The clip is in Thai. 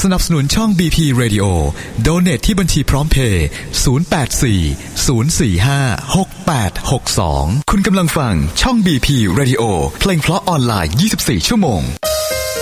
สนับสนุนช่อง BP Radio Donate ที่บัญชีพร้อมเพย์0840456862คุณกำลังฟังช่อง BP Radio เพลงเพราะออนไลน์24 ชั่วโมง